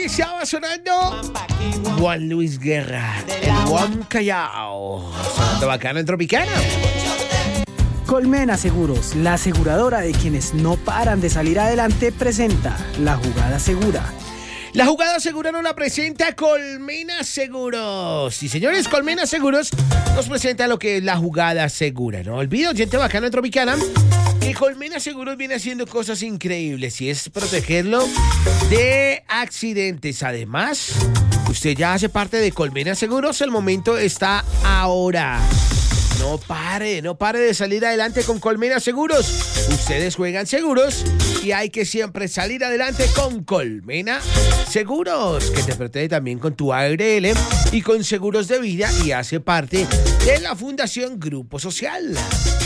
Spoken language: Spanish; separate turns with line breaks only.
estaba sonando Juan Luis Guerra, el Juan Callao. Sonando bacano en Tropicana.
Colmena Seguros, la aseguradora de quienes no paran de salir adelante, presenta La Jugada Segura.
La Jugada Segura nos la presenta Colmena Seguros. Sí, señores, Colmena Seguros nos presenta lo que es la Jugada Segura. No olviden, gente bacana en Tropicana, que Colmena Seguros viene haciendo cosas increíbles y es protegerlo de accidentes. Además, usted ya hace parte de Colmena Seguros, el momento está ahora. No pare de salir adelante con Colmena Seguros. Ustedes juegan seguros y hay que siempre salir adelante con Colmena Seguros, que te protege también con tu ARL y con seguros de vida y hace parte de la Fundación Grupo Social.